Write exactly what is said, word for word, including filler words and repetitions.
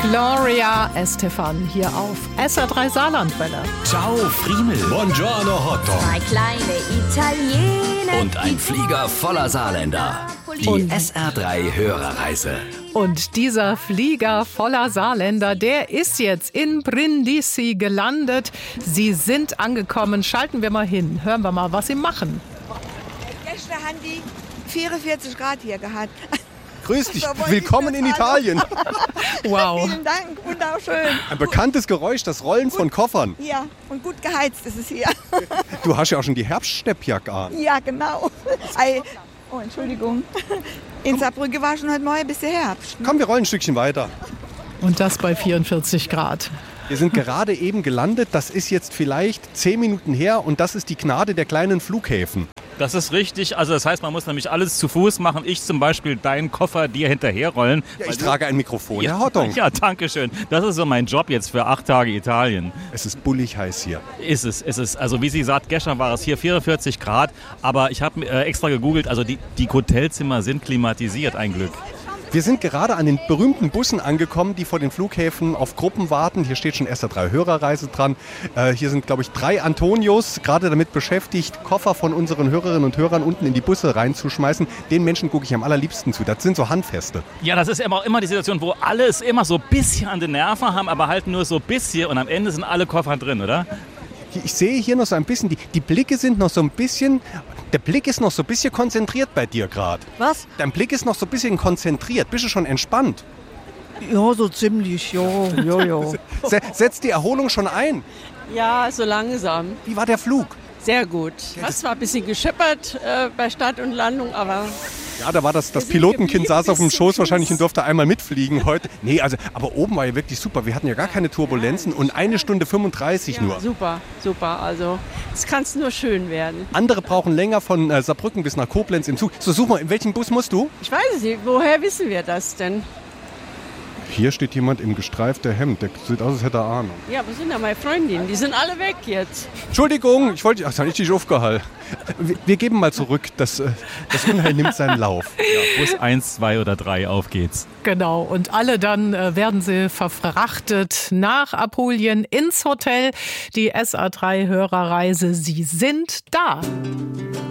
Gloria Estefan hier auf S R drei Saarlandwelle. Ciao Friemel. Buongiorno Hotdog. Zwei kleine Italiener. Und ein Flieger voller Saarländer. Die Und- S R drei Hörerreise. Und dieser Flieger voller Saarländer, der ist jetzt in Brindisi gelandet. Sie sind angekommen. Schalten wir mal hin. Hören wir mal, was sie machen. Gestern haben die vierundvierzig Grad hier gehabt. Grüß dich, So wollte willkommen ich in das Italien. Wow. Vielen Dank, wunderschön. Ein bekanntes Geräusch, das Rollen von Koffern. Ja, und gut geheizt ist es hier. Du hast ja auch schon die Herbststeppjacke an. Ja, genau. Ei, oh, Entschuldigung. In Saarbrücke war schon heute Morgen ein bisschen Herbst. Komm, wir rollen ein Stückchen weiter. Und das bei vierundvierzig Grad. Wir sind gerade eben gelandet, das ist jetzt vielleicht zehn Minuten her und das ist die Gnade der kleinen Flughäfen. Das ist richtig. Also das heißt, man muss nämlich alles zu Fuß machen. Ich zum Beispiel deinen Koffer dir hinterherrollen. Ja, ich trage ein Mikrofon, Herr Hotdog. Ja, danke schön. Das ist so mein Job jetzt für acht Tage Italien. Es ist bullig heiß hier. Ist es, ist es. Also wie sie sagt, gestern war es hier vierundvierzig Grad. Aber ich habe äh, extra gegoogelt, also die, die Hotelzimmer sind klimatisiert, ein Glück. Wir sind gerade an den berühmten Bussen angekommen, die vor den Flughäfen auf Gruppen warten. Hier steht schon S R drei Hörerreise dran. Äh, hier sind, glaube ich, drei Antonios gerade damit beschäftigt, Koffer von unseren Hörerinnen und Hörern unten in die Busse reinzuschmeißen. Den Menschen gucke ich am allerliebsten zu. Das sind so Handfeste. Ja, das ist immer, immer die Situation, wo alle es immer so ein bisschen an den Nerven haben, aber halt nur so ein bisschen und am Ende sind alle Koffer drin, oder? Ich sehe hier noch so ein bisschen, die, die Blicke sind noch so ein bisschen, der Blick ist noch so ein bisschen konzentriert bei dir gerade. Was? Dein Blick ist noch so ein bisschen konzentriert. Bist du schon entspannt? Ja, so ziemlich, ja, ja, ja. Se- Setzt die Erholung schon ein? Ja, so langsam. Wie war der Flug? Sehr gut. Hast zwar ein bisschen gescheppert äh, bei Start und Landung, aber Ja, da war das, das Wir sind Pilotenkind geblieben saß auf dem bis zum Schoß wahrscheinlich Schluss. und durfte einmal mitfliegen heute. Nee, also, aber oben war ja wirklich super. Wir hatten ja gar keine Turbulenzen und eine Stunde fünfunddreißig nur. super, super. Also es kann nur schön werden. Andere brauchen länger von äh, Saarbrücken bis nach Koblenz im Zug. So, such mal, in welchen Bus musst du? Ich weiß es nicht, woher wissen wir das denn? Hier steht jemand im gestreiften Hemd. Der sieht aus, als hätte er Ahnung. Ja, wo sind da meine Freundinnen? Die sind alle weg jetzt. Entschuldigung, ich wollte, ach, da hab ich dich aufgehalten. Wir, wir geben mal zurück. Das, äh, das Unheil nimmt seinen Lauf. Bus eins, zwei oder drei, auf geht's. Genau. Und alle dann äh, werden sie verfrachtet nach Apulien ins Hotel. Die S R drei Hörerreise, sie sind da.